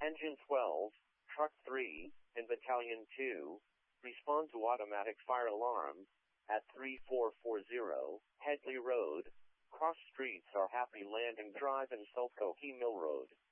Engine 12, Truck 3, and Battalion 2, respond to automatic fire alarm at 3440 Headley Road, cross streets are Happy Landing Drive and Sulcohe Mill Road.